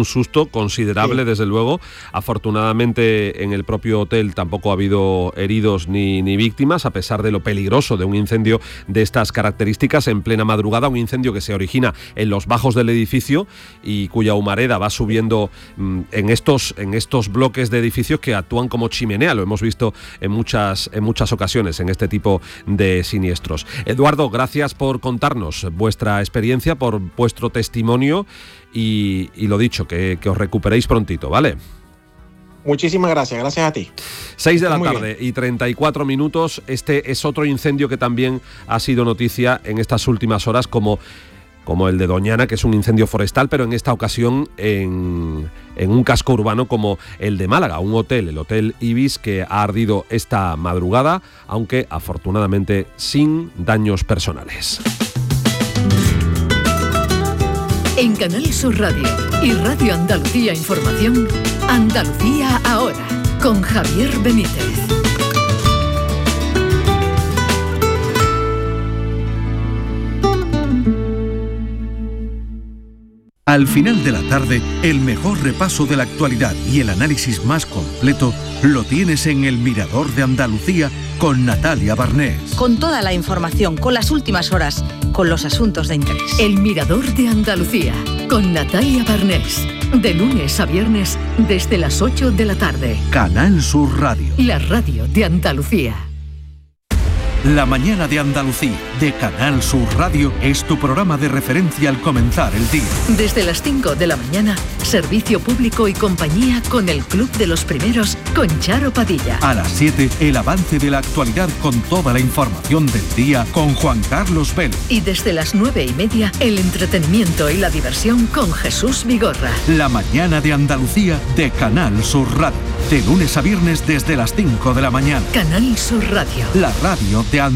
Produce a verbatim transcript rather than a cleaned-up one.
un susto considerable, sí. Desde luego. Afortunadamente en el propio hotel tampoco ha habido heridos ni, ni víctimas, a pesar de lo peligroso de un incendio de estas características en plena madrugada, un incendio que se origina en los bajos del edificio y cuya humareda va subiendo mmm, en estos, en estos bloques de edificios que actúan como chimenea. Lo hemos visto en muchas, en muchas ocasiones en este tipo de siniestros. Eduardo, gracias por contarnos vuestra experiencia, por vuestro testimonio y, y lo dicho, que, que os recuperéis prontito, ¿vale? Muchísimas gracias, gracias a ti. seis de la tarde y treinta y cuatro minutos. Este es otro incendio que también ha sido noticia en estas últimas horas, como, como el de Doñana, que es un incendio forestal, pero en esta ocasión en, en un casco urbano como el de Málaga, un hotel, el Hotel Ibis, que ha ardido esta madrugada, aunque afortunadamente sin daños personales. En Canal Sur Radio y Radio Andalucía Información, Andalucía Ahora, con Javier Benítez. Al final de la tarde, el mejor repaso de la actualidad y el análisis más completo lo tienes en El Mirador de Andalucía con Natalia Barnés. Con toda la información, con las últimas horas, con los asuntos de interés. El Mirador de Andalucía con Natalia Barnés. De lunes a viernes desde las ocho de la tarde. Canal Sur Radio. La radio de Andalucía. La mañana de Andalucía, de Canal Sur Radio, es tu programa de referencia al comenzar el día. Desde las cinco de la mañana, servicio público y compañía con el Club de los Primeros, con Charo Padilla. A las siete, el avance de la actualidad con toda la información del día, con Juan Carlos Vélez. Y desde las nueve y media, el entretenimiento y la diversión con Jesús Vigorra. La mañana de Andalucía, de Canal Sur Radio. De lunes a viernes desde las cinco de la mañana. Canal Sur Radio. La radio de Andalucía.